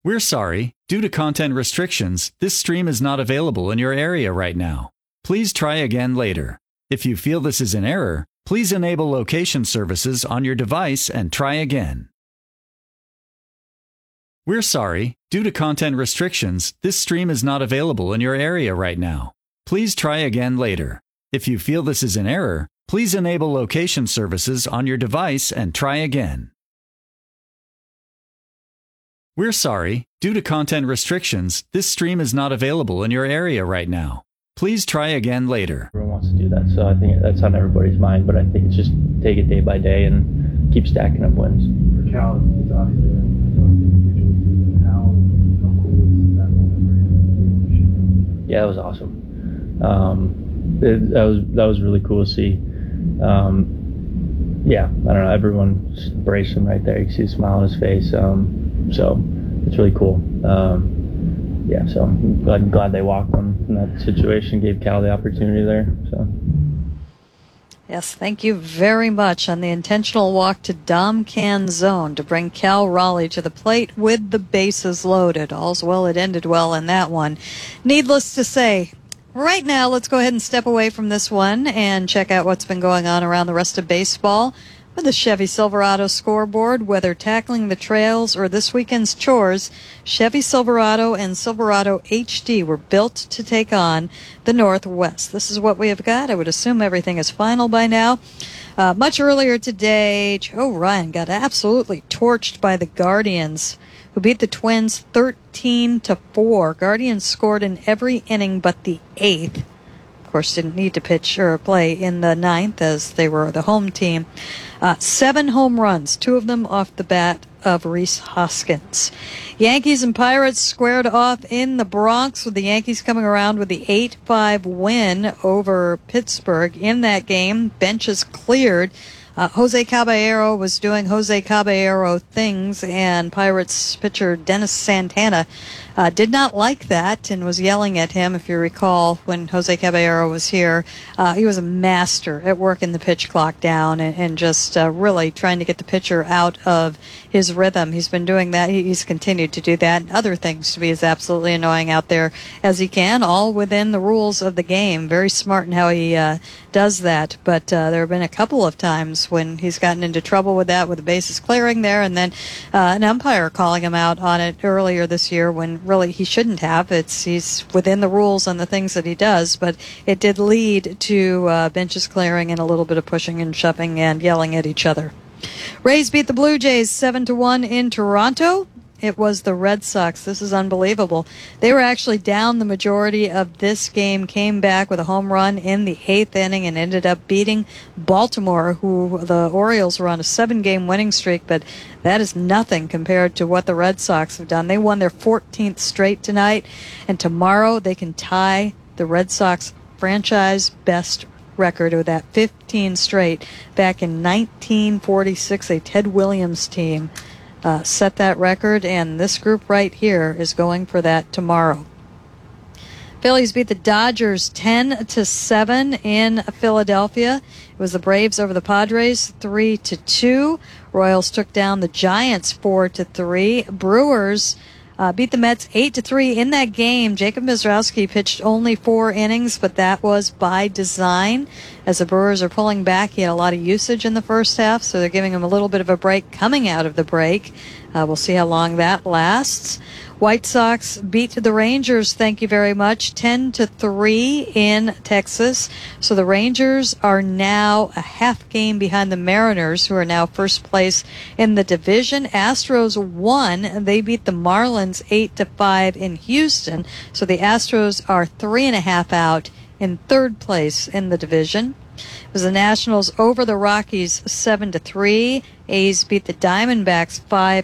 We're sorry. Due to content restrictions, this stream is not available in your area right now. Please try again later. If you feel this is an error, please enable location services on your device and try again. We're sorry. Due to content restrictions, this stream is not available in your area right now. Please try again later. If you feel this is an error, please enable location services on your device and try again. We're sorry. Due to content restrictions, this stream is not available in your area right now. Please try again later. Everyone wants to do that, so I think that's on everybody's mind, but I think it's just take it day by day and keep stacking up wins. For Cal, it's obviously how cool is that moment? Yeah, it was awesome. That was really cool to see. Yeah, I don't know, everyone just embraced him right there. You can see a smile on his face. So it's really cool. Yeah, so I'm glad they walked him in that situation, gave Cal the opportunity there. So. Yes, thank you very much on the intentional walk to Dom Can zone to bring Cal Raleigh to the plate with the bases loaded. All's well, it ended well in that one. Needless to say, right now let's go ahead and step away from this one and check out what's been going on around the rest of baseball. With the Chevy Silverado scoreboard, whether tackling the trails or this weekend's chores, Chevy Silverado and Silverado HD were built to take on the Northwest. This is what we have got. I would assume everything is final by now. Much earlier today, Joe Ryan got absolutely torched by the Guardians, who beat the Twins 13-4. Guardians scored in every inning but the eighth. Of course, didn't need to pitch or play in the ninth as they were the home team. 7 home runs, 2 of them off the bat of Rhys Hoskins. Yankees and Pirates squared off in the Bronx, with the Yankees coming around with the 8-5 win over Pittsburgh. In that game, benches cleared. Jose Caballero was doing Jose Caballero things, and Pirates pitcher Dennis Santana did not like that and was yelling at him. If you recall, when Jose Caballero was here, he was a master at working the pitch clock down and just really trying to get the pitcher out of his rhythm. He's been doing that. He's continued to do that and other things to be as absolutely annoying out there as he can, all within the rules of the game. Very smart in how he does that, but there have been a couple of times when he's gotten into trouble with that, with the bases clearing there, and then an umpire calling him out on it earlier this year when really he shouldn't have. He's within the rules on the things that he does, but it did lead to benches clearing and a little bit of pushing and shoving and yelling at each other. Rays beat the Blue Jays 7-1 in Toronto. It was the Red Sox. This is unbelievable. They were actually down the majority of this game, came back with a home run in the 8th inning, and ended up beating Baltimore, who the Orioles were on a 7-game winning streak, but that is nothing compared to what the Red Sox have done. They won their 14th straight tonight, and tomorrow they can tie the Red Sox franchise best record of that 15 straight back in 1946, a Ted Williams team. Set that record, and this group right here is going for that tomorrow. Phillies beat the Dodgers 10-7 in Philadelphia. It was the Braves over the Padres 3-2. Royals took down the Giants 4-3. Brewers beat the Mets 8-3 in that game. Jacob Mizrowski pitched only 4 innings, but that was by design. As the Brewers are pulling back, he had a lot of usage in the first half, so they're giving him a little bit of a break coming out of the break. We'll see how long that lasts. White Sox beat the Rangers, thank you very much, 10-3 in Texas. So the Rangers are now a half game behind the Mariners, who are now first place in the division. Astros won. They beat the Marlins 8-5 in Houston. So the Astros are 3.5 out in third place in the division. It was the Nationals over the Rockies 7-3. A's beat the Diamondbacks 5